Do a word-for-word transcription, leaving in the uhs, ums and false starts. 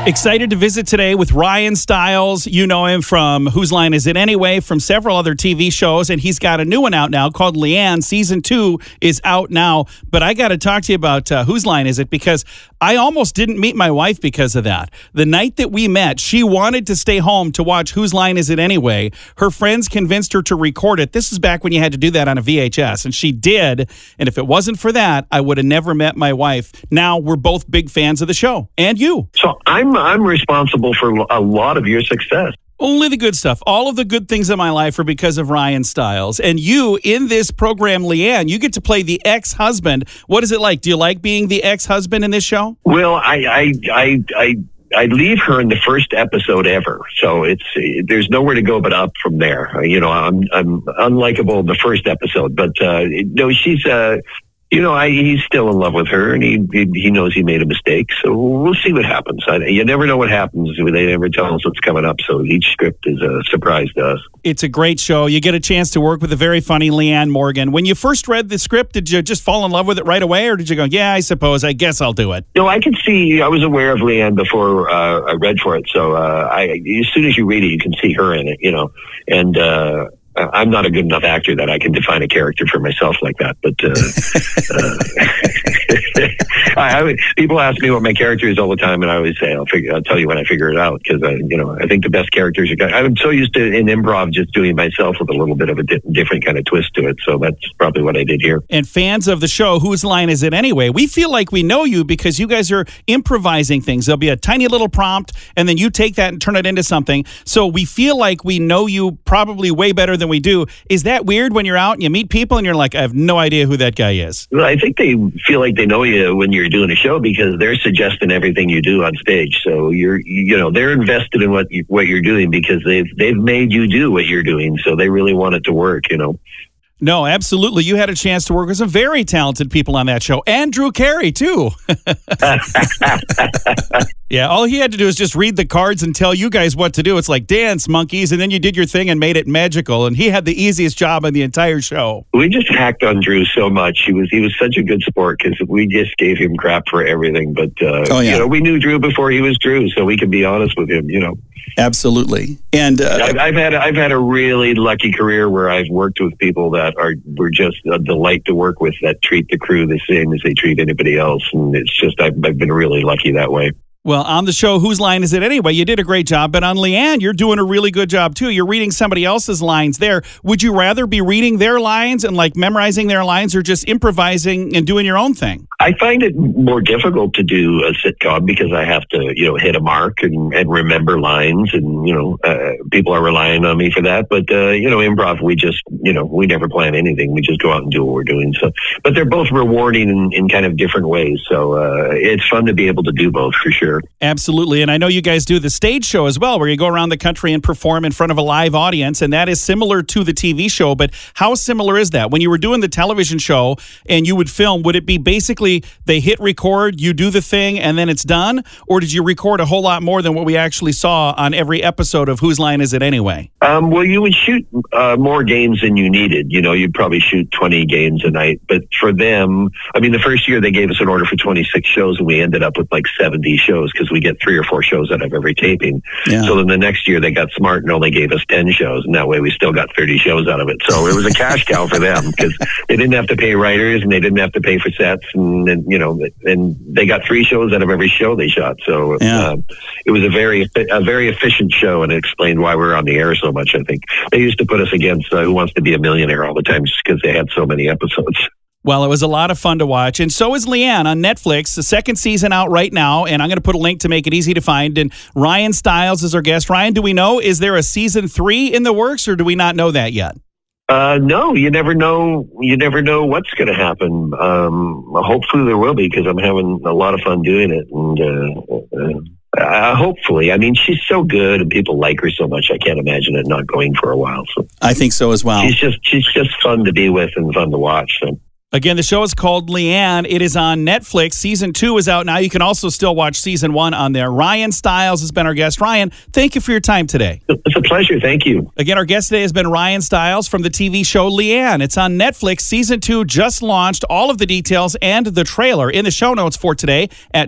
Excited to visit today with Ryan Stiles. You know him from Whose Line Is It Anyway, from several other T V shows, and he's got a new one out now called Leanne. Season two is out now, but I got to talk to you about uh, Whose Line Is It, because I almost didn't meet my wife because of that. The night that we met, she wanted to stay home to watch Whose Line Is It Anyway. Her friends convinced her to record it. This is back when you had to do that on a V H S, and she did, and if it wasn't for that, I would have never met my wife. Now we're both big fans of the show, and you. So I'm I'm responsible for a lot of your success. Only the good stuff. All of the good things in my life are because of Ryan Stiles. And you, in this program, Leanne, you get to play the ex-husband. What is it like? Do you like being the ex-husband in this show? Well, I I I I, I leave her in the first episode ever, so it's there's nowhere to go but up from there. You know, I'm I'm unlikable in the first episode, but uh, no, she's uh, you know, I, he's still in love with her, and he, he he knows he made a mistake. So we'll see what happens. I, you never know what happens. They never tell us what's coming up. So each script is a surprise to us. It's a great show. You get a chance to work with a very funny Leanne Morgan. When you first read the script, did you just fall in love with it right away, or did you go, yeah, I suppose, I guess I'll do it? No, I can see. I was aware of Leanne before uh, I read for it. So uh, I, as soon as you read it, you can see her in it. You know, and. Uh, I'm not a good enough actor that I can define a character for myself like that. But uh, uh, I, I would, people ask me what my character is all the time, and I always say I'll figure. I'll tell you when I figure it out, because I, you know, I think the best characters are. I'm so used to in improv just doing it myself with a little bit of a di- different kind of twist to it. So that's probably what I did here. And fans of the show, Whose Line Is It Anyway? We feel like we know you because you guys are improvising things. There'll be a tiny little prompt, and then you take that and turn it into something. So we feel like we know you probably way better than we do. Is that weird when you're out and you meet people and you're like, I have no idea who that guy is? Well, I think they feel like they know you when you're doing a show because they're suggesting everything you do on stage. So you're, you know, they're invested in what you, what you're doing because they've they've made you do what you're doing. So they really want it to work, you know. No, absolutely. You had a chance to work with some very talented people on that show. And Drew Carey, too. Yeah, all he had to do is just read the cards and tell you guys what to do. It's like dance, monkeys, and then you did your thing and made it magical. And he had the easiest job on the entire show. We just hacked on Drew so much. He was he was such a good sport because we just gave him crap for everything. But uh, oh, yeah. you know, we knew Drew before he was Drew, so we could be honest with him. You know, absolutely. And uh, I've, I've had I've had a really lucky career where I've worked with people that are were just a delight to work with, that treat the crew the same as they treat anybody else, and it's just I've, I've been really lucky that way. Well, on the show, Whose Line Is It Anyway? You did a great job, but on Leanne, you're doing a really good job, too. You're reading somebody else's lines there. Would you rather be reading their lines and, like, memorizing their lines or just improvising and doing your own thing? I find it more difficult to do a sitcom because I have to, you know, hit a mark and, and remember lines, and, you know, uh, people are relying on me for that. But, uh, you know, improv, we just, you know, we never plan anything. We just go out and do what we're doing. So, but they're both rewarding in, in kind of different ways. So uh, it's fun to be able to do both, for sure. Absolutely. And I know you guys do the stage show as well, where you go around the country and perform in front of a live audience, and that is similar to the T V show. But how similar is that? When you were doing the television show and you would film, would it be basically they hit record, you do the thing, and then it's done? Or did you record a whole lot more than what we actually saw on every episode of Whose Line Is It Anyway? Um, well, you would shoot uh, more games than you needed. You know, you'd probably shoot twenty games a night. But for them, I mean, the first year they gave us an order for twenty-six shows, and we ended up with like seventy shows because we get three or four shows out of every taping. Yeah. So then the next year they got smart and only gave us ten shows, and that way we still got thirty shows out of it. So it was a cash cow for them because they didn't have to pay writers and they didn't have to pay for sets, and, and you know, and they got three shows out of every show they shot. So yeah. uh, it was a very a very efficient show, and it explained why we were on the air so much. I think they used to put us against uh, Who Wants to Be a Millionaire all the time just because they had so many episodes. Well, it was a lot of fun to watch, and so is Leanne on Netflix. The second season out right now, and I'm going to put a link to make it easy to find. And Ryan Stiles is our guest. Ryan, do we know, is there a season three in the works, or do we not know that yet? Uh, no, you never know. You never know what's going to happen. Um, hopefully there will be, because I'm having a lot of fun doing it. And uh, uh, hopefully, I mean, she's so good, and people like her so much. I can't imagine it not going for a while. So I think so as well. She's just she's just fun to be with and fun to watch. So. Again, the show is called Leanne. It is on Netflix. Season two is out now. You can also still watch season one on there. Ryan Stiles has been our guest. Ryan, thank you for your time today. It's a pleasure. Thank you. Again, our guest today has been Ryan Stiles from the T V show Leanne. It's on Netflix. Season two just launched. All of the details and the trailer in the show notes for today at